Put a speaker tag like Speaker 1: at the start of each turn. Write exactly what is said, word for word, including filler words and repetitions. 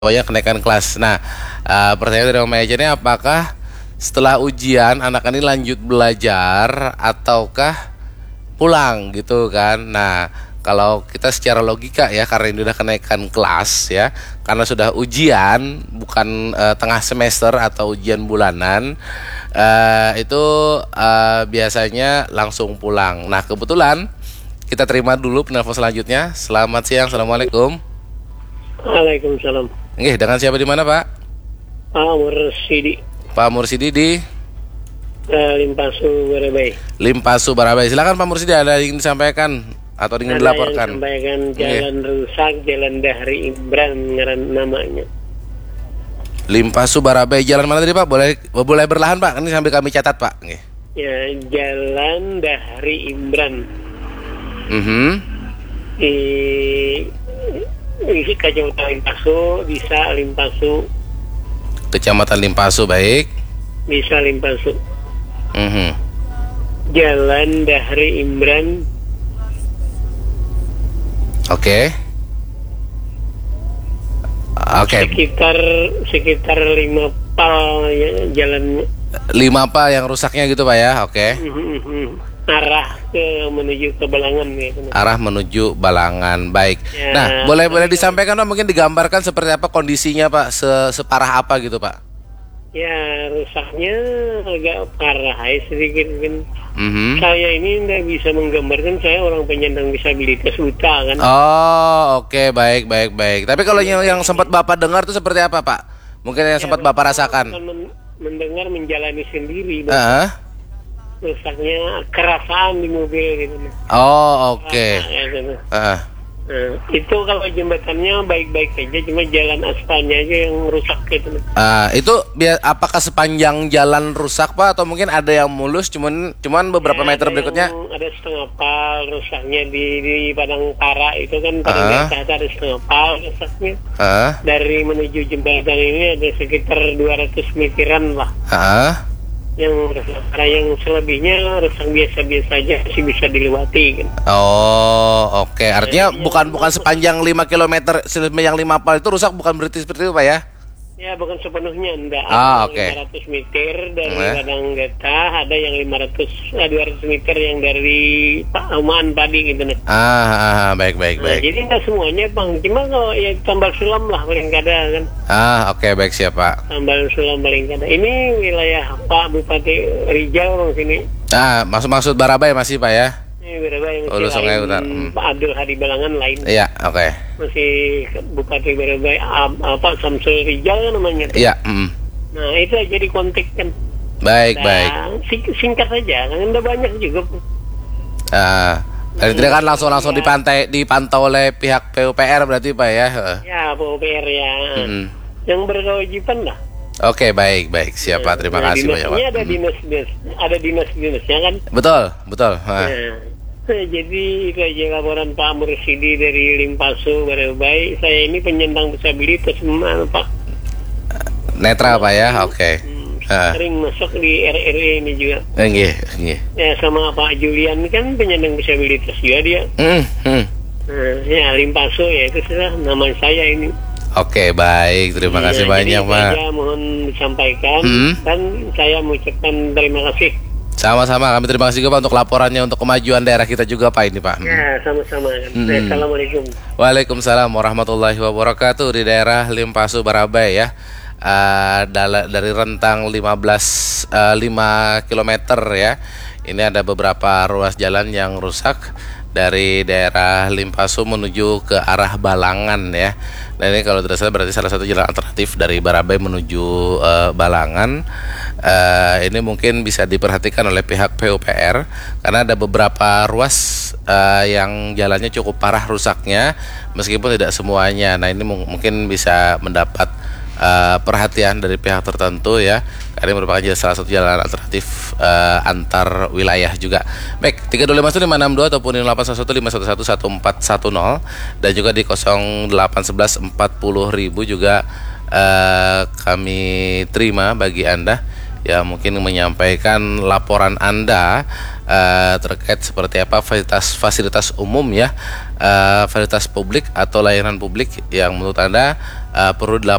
Speaker 1: pokoknya kenaikan kelas. Nah, uh, pertanyaan dari Om Eja ini, apakah setelah ujian anak ini lanjut belajar ataukah pulang gitu kan? Nah, kalau kita secara logika ya, karena ini udah kenaikan kelas ya, karena sudah ujian bukan uh, tengah semester atau ujian bulanan, uh, itu uh, biasanya langsung pulang. Nah, kebetulan kita terima dulu penelpon selanjutnya. Selamat siang, assalamualaikum.
Speaker 2: Waalaikumsalam.
Speaker 1: Nggih, dengan siapa di mana, Pak?
Speaker 2: Pak Mursidi.
Speaker 1: Pak Mursidi di
Speaker 2: uh, Limpasu Barabai.
Speaker 1: Limpasu Barabai. Silakan Pak Mursidi, ada yang disampaikan atau ingin
Speaker 2: Ada
Speaker 1: dilaporkan?
Speaker 2: yang sampaikan jalan
Speaker 1: Nggih.
Speaker 2: rusak, jalan Dahri Imran ngaran namanya.
Speaker 1: Limpasu Barabai, jalan mana tadi Pak? Boleh boleh berlahan Pak, ini sambil kami catat Pak. Nggih.
Speaker 2: Ya, jalan Dahri Imran.
Speaker 1: Mhm.
Speaker 2: Di isi Kecamatan Limpasu, bisa Limpasu,
Speaker 1: Kecamatan Limpasu, baik.
Speaker 2: bisa Limpasu.
Speaker 1: Mhm.
Speaker 2: Jalan Dahri Imran.
Speaker 1: Oke. Oke.
Speaker 2: Sekitar sekitar lima pal ya, jalannya.
Speaker 1: Lima apa yang rusaknya gitu Pak ya? Oke.
Speaker 2: Arah ke menuju ke Balangan ya.
Speaker 1: Arah menuju Balangan, baik.
Speaker 2: Ya,
Speaker 1: Nah, boleh boleh disampaikan Pak, mungkin digambarkan seperti apa kondisinya Pak, Se- separah apa gitu Pak?
Speaker 2: Ya, rusaknya agak parah ya sedikit kan.
Speaker 1: Mhm.
Speaker 2: Saya ini tidak bisa menggambarkan, saya orang penyandang disabilitas buta kan.
Speaker 1: Oh, oke, baik, baik, baik. Tapi kalau yang, yang sempat Bapak dengar itu seperti apa, Pak? Mungkin yang
Speaker 2: Ya,
Speaker 1: sempat Bapak rasakan.
Speaker 2: akan men- mendengar menjalani sendiri.
Speaker 1: Heeh.
Speaker 2: Rusaknya kerasaan di mobil gitu.
Speaker 1: Oh, oke.
Speaker 2: Kerasa, ya, gitu.
Speaker 1: Heeh.
Speaker 2: Nah, itu kalau jembatannya baik-baik aja, cuma jalan aspalnya aja yang rusak gitu.
Speaker 1: Ah, itu bi- apakah sepanjang jalan rusak, Pak, atau mungkin ada yang mulus cuman cuman beberapa
Speaker 2: Ya,
Speaker 1: meter
Speaker 2: ada
Speaker 1: berikutnya?
Speaker 2: yang- ada setengah pal rusaknya di di Padang Para itu kan, paling
Speaker 1: Ah.
Speaker 2: atas ada setengah pal rusaknya.
Speaker 1: Heeh.
Speaker 2: Dari menuju jembatan ini ada sekitar dua ratus meteran lah
Speaker 1: Heeh.
Speaker 2: yang rusak. Karena yang selebihnya rusak biasa-biasa aja masih bisa dilewati kan.
Speaker 1: Oh, oke. Artinya bukan bukan sepanjang lima kilometer, yang lima pal itu rusak, bukan berarti seperti itu, Pak ya?
Speaker 2: Ya, bukan sepenuhnya, enggak.
Speaker 1: Ah,
Speaker 2: Ada
Speaker 1: oke.
Speaker 2: lima ratus meter dari
Speaker 1: Eh.
Speaker 2: Padang Getah, ada yang lima ratus, eh, dua ratus meter yang dari Pak Umaan tadi gitu nih.
Speaker 1: Ah, ah, ah, baik, baik,
Speaker 2: Nah,
Speaker 1: baik.
Speaker 2: jadi enggak semuanya Bang, cuma kalau ya tambal sulam lah paling kada kan.
Speaker 1: Ah, oke, baik, siap, Pak.
Speaker 2: Tambal sulam paling kada. Ini wilayah Pak Bupati Rijal Bang sini.
Speaker 1: Ah, maksud-maksud Barabai masih, Pak ya?
Speaker 2: Ini berapa yang
Speaker 1: Oh,
Speaker 2: masih
Speaker 1: Sungai
Speaker 2: lain,
Speaker 1: Utara. Hmm.
Speaker 2: Pak Abdul Hadi Balangan lain.
Speaker 1: Iya, oke.
Speaker 2: Masih Bupati Barabai apa Samsul Rijal namanya.
Speaker 1: Iya, mm.
Speaker 2: Nah, itu aja di kontak kan.
Speaker 1: Baik,
Speaker 2: Nah,
Speaker 1: baik.
Speaker 2: sing- singkat saja, kan udah banyak juga.
Speaker 1: Ah, dan tidak kan langsung langsung dipantai dipantau oleh pihak P U P R berarti Pak ya? Heeh.
Speaker 2: Ya, P U P R ya.
Speaker 1: Mm.
Speaker 2: Yang berkewajiban lah.
Speaker 1: Oke, baik, baik. Siap Pak, terima
Speaker 2: Nah,
Speaker 1: kasih banyak Pak.
Speaker 2: dinasnya ada
Speaker 1: Mm.
Speaker 2: dinas-dinas, ada dinas-dinasnya kan.
Speaker 1: Betul, betul. Ah.
Speaker 2: Nah, jadi itu aja laporan Pak Mursidi dari Limpasu Barabai. Saya ini penyandang disabilitas, mm, Pak.
Speaker 1: Netral Pak ya? Oke.
Speaker 2: Hmm,
Speaker 1: Ah.
Speaker 2: sering masuk di R R E ini juga.
Speaker 1: Nggih, nggih.
Speaker 2: Ya, sama Pak Julian kan penyandang disabilitas juga dia.
Speaker 1: Mm, mm.
Speaker 2: Nah, ya Limpasu ya itu sudah nama saya ini.
Speaker 1: Oke, baik. Terima
Speaker 2: Nah,
Speaker 1: kasih
Speaker 2: jadi
Speaker 1: banyak Pak.
Speaker 2: saya mohon disampaikan
Speaker 1: Hmm.
Speaker 2: dan saya mengucapkan terima kasih.
Speaker 1: Sama-sama, kami terima kasih juga Pak untuk laporannya untuk kemajuan daerah kita juga Pak ini Pak. Mm.
Speaker 2: Ya, sama-sama.
Speaker 1: Hmm.
Speaker 2: Assalamualaikum.
Speaker 1: Waalaikumsalam warahmatullahi wabarakatuh. Di daerah Limpasu Barabai ya, uh, dala- dari rentang lima belas uh, lima kilometer ya, ini ada beberapa ruas jalan yang rusak dari daerah Limpasu menuju ke arah Balangan ya. Dan ini kalau tidak salah berarti salah satu jalan alternatif dari Barabai menuju uh, Balangan. Uh, ini mungkin bisa diperhatikan oleh pihak P U P R karena ada beberapa ruas uh, yang jalannya cukup parah rusaknya, meskipun tidak semuanya. Nah, ini mung- mungkin bisa mendapat uh, perhatian dari pihak tertentu ya, karena ini merupakan salah satu jalan alternatif uh, antar wilayah juga. Baik, tiga dua lima satu lima enam dua ataupun di nol delapan satu satu lima satu satu satu empat satu nol dan juga di nol delapan satu satu empat nol ribu juga uh, kami terima bagi Anda ya mungkin menyampaikan laporan Anda uh, terkait seperti apa fasilitas fasilitas umum ya, uh, fasilitas publik atau layanan publik yang menurut Anda uh, perlu dilaporkan